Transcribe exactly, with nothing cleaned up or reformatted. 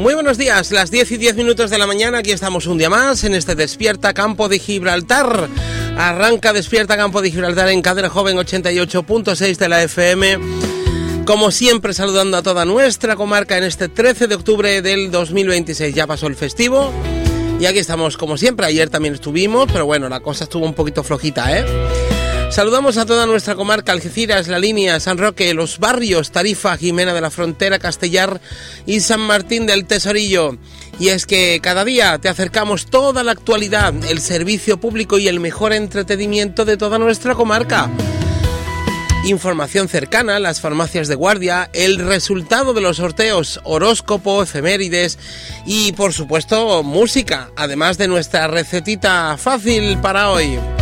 Muy buenos días, las diez y diez minutos de la mañana, aquí estamos un día más en este Despierta Campo de Gibraltar. Arranca Despierta Campo de Gibraltar en Cadena Joven ochenta y ocho punto seis de la F M. Como siempre, saludando a toda nuestra comarca en este trece de octubre del dos mil veintiséis. Ya pasó el festivo y aquí estamos como siempre. Ayer también estuvimos, pero bueno, la cosa estuvo un poquito flojita, ¿eh? Saludamos a toda nuestra comarca, Algeciras, La Línea, San Roque, los barrios Tarifa, Jimena de la Frontera, Castellar y San Martín del Tesorillo. Y es que cada día te acercamos toda la actualidad, el servicio público y el mejor entretenimiento de toda nuestra comarca. Información cercana, las farmacias de guardia, el resultado de los sorteos, horóscopo, efemérides y por supuesto música, además de nuestra recetita fácil para hoy.